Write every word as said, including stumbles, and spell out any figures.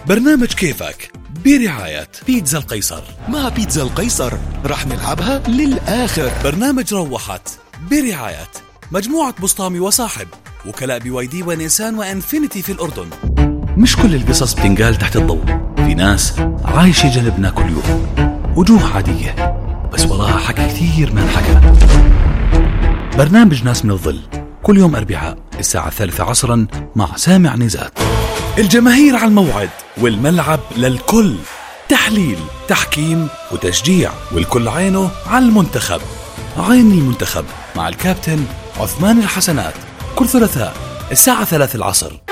برنامج كيفك برعاية بيتزا القيصر. مع بيتزا القيصر رح نلعبها للآخر. برنامج روحت برعاية مجموعة بسطامي وصاحب، وكلاء بي واي دي ونيسان وانفينيتي في الأردن. مش كل القصص بتنقال تحت الضوء، في ناس عايشة جنبنا كل يوم، وجوه عادية بس وراها حكي كتير ما انحكى. برنامج ناس من الظل كل يوم أربعاء الساعة الثالثة عصرا مع سامع نزات. الجماهير على الموعد والملعب للكل، تحليل تحكيم وتشجيع، والكل عينه على المنتخب. عين المنتخب مع الكابتن عثمان الحسنات كل ثلاثاء الساعة ثلاثة العصر